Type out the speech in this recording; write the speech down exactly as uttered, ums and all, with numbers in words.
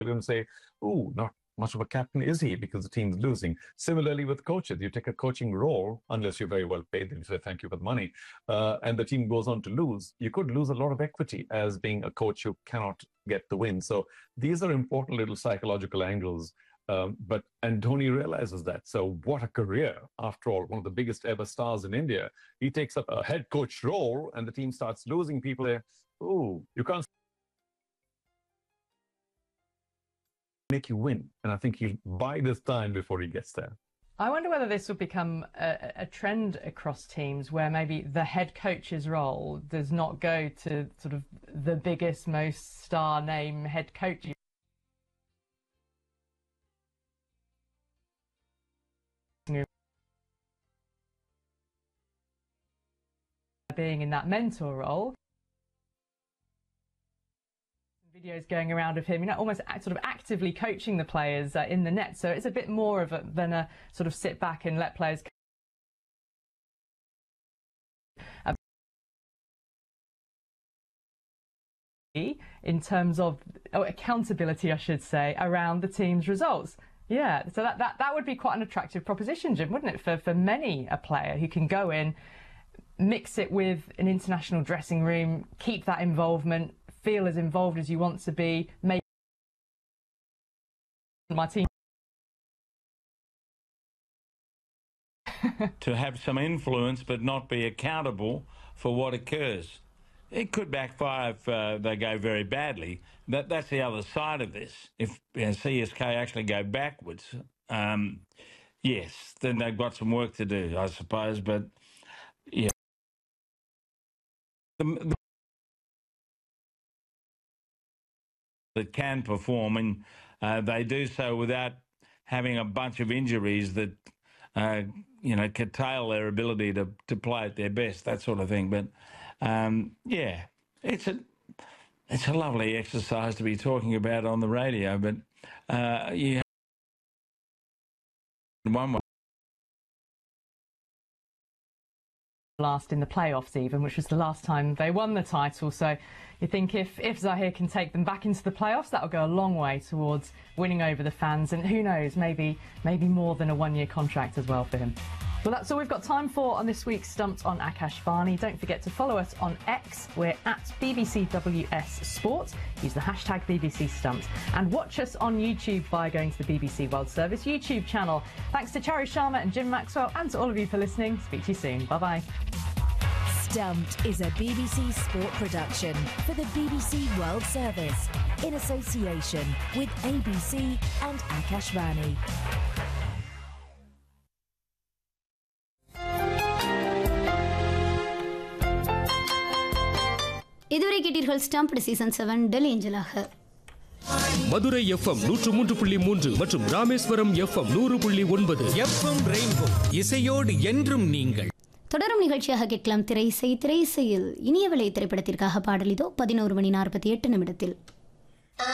and say, "Ooh, not much of a captain is he because the team's losing." Similarly with coaches, you take a coaching role, unless you're very well paid, then you say thank you for the money, uh, and the team goes on to lose. You could lose a lot of equity as being a coach who cannot get the win. So these are important little psychological angles. Um, but and Dhoni realizes that. So what a career! After all, one of the biggest ever stars in India, he takes up a head coach role, and the team starts losing people there. Ooh, you can't make you win. And I think he'll buy this time before he gets there. I wonder whether this will become a, a trend across teams where maybe the head coach's role does not go to sort of the biggest, most star name head coach. Being in that mentor role. Videos going around of him, you know, almost act, sort of actively coaching the players uh, in the net. So it's a bit more of a than a sort of sit back and let players. In terms of oh, accountability, I should say, around the team's results. Yeah, so that, that, that would be quite an attractive proposition, Jim, wouldn't it, for, for many a player who can go in, mix it with an international dressing room, keep that involvement, feel as involved as you want to be, make my team. To have some influence but not be accountable for what occurs. It could backfire if uh, they go very badly. That, that's the other side of this. If you know, C S K actually go backwards, um, yes, then they've got some work to do, I suppose. But, yeah. The, the, that can perform, and uh, they do so without having a bunch of injuries that, uh, you know, curtail their ability to, to play at their best, that sort of thing. But, um, yeah, it's a it's a lovely exercise to be talking about on the radio, but uh, you have one way. Last in the playoffs even, which was the last time they won the title. So you think if, if Zahir can take them back into the playoffs, that'll go a long way towards winning over the fans, and who knows, maybe maybe more than a one-year contract as well for him. Well, that's all we've got time for on this week's Stumped on Akashvani. Don't forget to follow us on X. We're at B B C W S Sport. Use the hashtag B B C Stumped. And watch us on YouTube by going to the B B C World Service YouTube channel. Thanks to Charu Sharma and Jim Maxwell, and to all of you for listening. Speak to you soon. Bye-bye. Stumped is a B B C Sport production for the B B C World Service in association with A B C and Akashvani. இதுவரை கேட்டீர்கள் stumped season seven del ஏஞ்சலாக. Madurai FM நூற்று மூன்று புள்ளி மூன்று மற்றும் Rameswaram FM நூறு புள்ளி ஒன்பது. எஃப்எம் ரெயின்போ இசையோடு என்றும் நீங்கள். தொடரும் நிகழ்ச்சியாக கேட்கலாம் திரை இசை. திரை இசையில் இனிய விலை திரைப்படத்திற்காக பாடல் இதோ பதினோரு மணி நாற்பத்தி எட்டு நிமிடத்தில்.